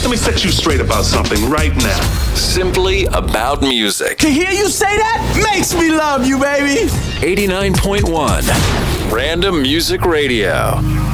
Let me set you straight about something right now. Simply about music. To hear you say that makes me love you, baby. 89.1 Random Music Radio.